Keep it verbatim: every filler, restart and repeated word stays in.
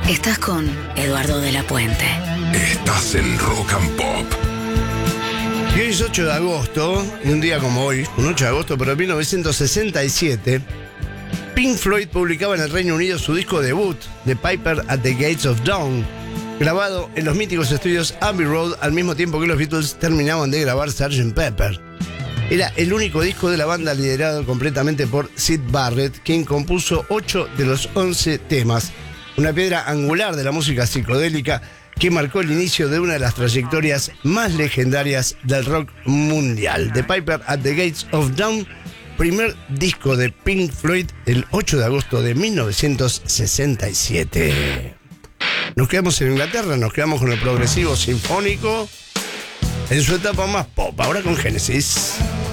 Estás con Eduardo de la Puente. Estás en Rock and Pop. Y hoy es ocho de agosto, y un día como hoy, un ocho de agosto, pero de mil novecientos sesenta y siete, Pink Floyd publicaba en el Reino Unido su disco debut, The Piper at the Gates of Dawn, grabado en los míticos estudios Abbey Road al mismo tiempo que los Beatles terminaban de grabar sergeant Pepper. Era el único disco de la banda liderado completamente por Syd Barrett, quien compuso ocho de los once temas, una piedra angular de la música psicodélica que marcó el inicio de una de las trayectorias más legendarias del rock mundial. The Piper at the Gates of Dawn, primer disco de Pink Floyd, el ocho de agosto de mil novecientos sesenta y siete. Nos quedamos en Inglaterra, nos quedamos con el progresivo sinfónico en su etapa más pop, ahora con Genesis.